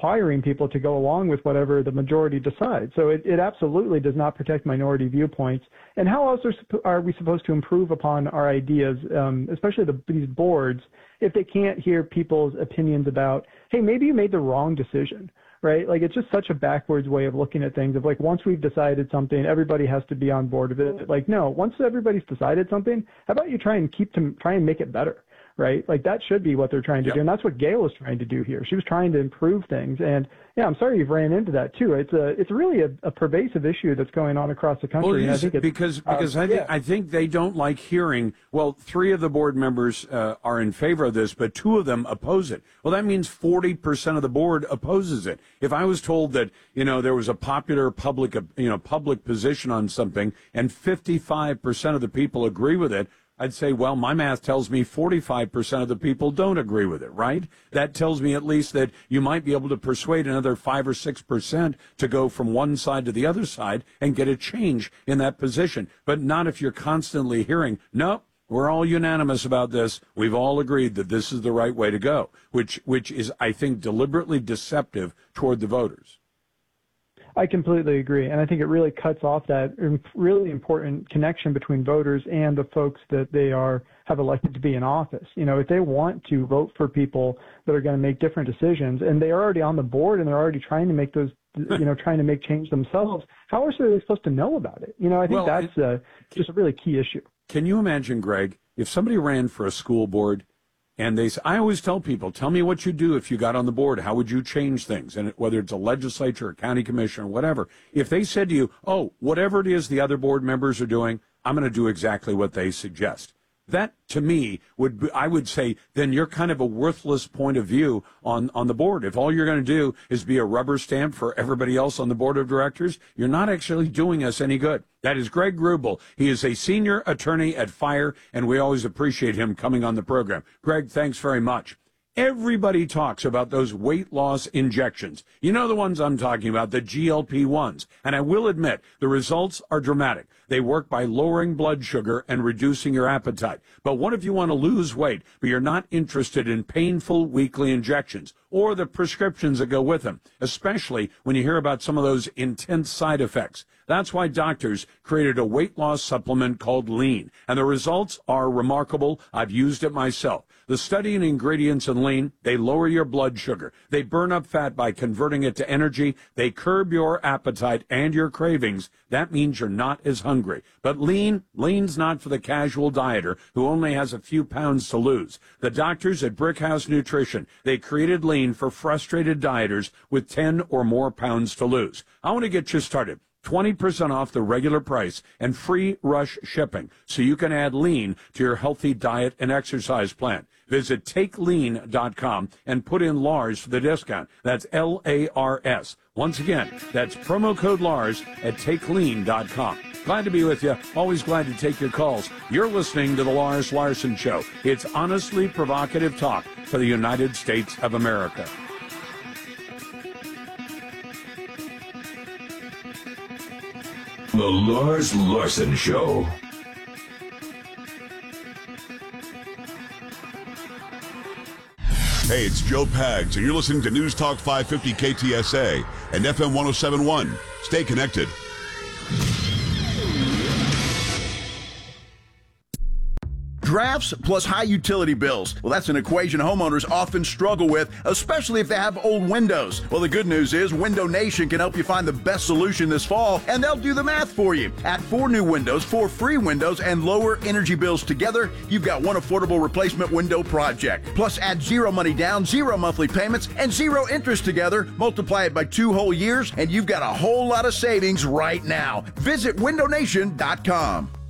requiring people to go along with whatever the majority decides. So it absolutely does not protect minority viewpoints. And how else are we supposed to improve upon our ideas, especially these boards, if they can't hear people's opinions about, hey, maybe you made the wrong decision, right? Like, it's just such a backwards way of looking at things of like, once we've decided something, everybody has to be on board of it. Like, no, once everybody's decided something, how about you try and make it better? Right? Like, that should be what they're trying to do. And that's what Gail was trying to do here. She was trying to improve things. And yeah, I'm sorry you've ran into that too. It's really a pervasive issue that's going on across the country. Well, and I think it's, I think they don't like hearing, well, 3 of the board members are in favor of this, but 2 of them oppose it. Well, that means 40% of the board opposes it. If I was told that, there was a popular public position on something and 55% of the people agree with it, I'd say, well, my math tells me 45% of the people don't agree with it, right? That tells me at least that you might be able to persuade another 5 or 6% to go from one side to the other side and get a change in that position. But not if you're constantly hearing, nope, we're all unanimous about this. We've all agreed that this is the right way to go, which is, I think, deliberately deceptive toward the voters. I completely agree. And I think it really cuts off that really important connection between voters and the folks that they have elected to be in office. If they want to vote for people that are going to make different decisions and they are already on the board and they're already trying to make those, trying to make change themselves, how else are they supposed to know about it? I think that's just a really key issue. Can you imagine, Greg, if somebody ran for a school board and I always tell people, tell me what you'd do if you got on the board. How would you change things? And whether it's a legislature, a county commission, or whatever. If they said to you, oh, whatever it is the other board members are doing, I'm going to do exactly what they suggest. That, to me, I would say, then you're kind of a worthless point of view on the board. If all you're going to do is be a rubber stamp for everybody else on the board of directors, you're not actually doing us any good. That is Greg Wrubel. He is a senior attorney at FIRE, and we always appreciate him coming on the program. Greg, thanks very much. Everybody talks about those weight loss injections. You know the ones I'm talking about, the GLP-1s. And I will admit, the results are dramatic. They work by lowering blood sugar and reducing your appetite. But what if you want to lose weight, but you're not interested in painful weekly injections or the prescriptions that go with them, especially when you hear about some of those intense side effects? That's why doctors created a weight loss supplement called Lean, and the results are remarkable. I've used it myself. The study and ingredients in Lean, they lower your blood sugar. They burn up fat by converting it to energy. They curb your appetite and your cravings. That means you're not as hungry. But Lean's not for the casual dieter who only has a few pounds to lose. The doctors at Brickhouse Nutrition, they created Lean for frustrated dieters with 10 or more pounds to lose. I want to get you started. 20% off the regular price and free rush shipping so you can add Lean to your healthy diet and exercise plan. Visit TakeLean.com and put in Lars for the discount. That's L-A-R-S. Once again, that's promo code Lars at TakeLean.com. Glad to be with you. Always glad to take your calls. You're listening to The Lars Larson Show. It's honestly provocative talk for the United States of America. The Lars Larson Show. Hey, it's Joe Pags, and you're listening to News Talk 550 KTSA and FM 1071. Stay connected. Drafts plus high utility bills. Well, that's an equation homeowners often struggle with, especially if they have old windows. Well, the good news is Window Nation can help you find the best solution this fall, and they'll do the math for you. Add 4 new windows, 4 free windows, and lower energy bills together, you've got one affordable replacement window project. Plus, add 0 money down, 0 monthly payments, and 0 interest together. Multiply it by 2 whole years, and you've got a whole lot of savings right now. Visit windownation.com.